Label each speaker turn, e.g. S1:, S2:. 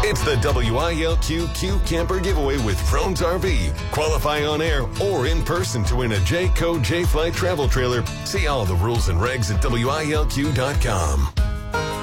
S1: It's the WILQ Q Camper Giveaway with Frone's RV. Qualify on air or in person to win a Jayco J-Flight travel trailer. See all the rules and regs at WILQ.com.